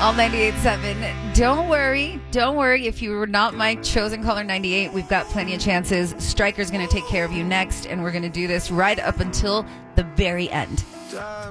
All 98.7. Don't worry. Don't worry. If you were not my chosen caller 98, we've got plenty of chances. Stryker's going to take care of you next, and we're going to do this right up until the very end.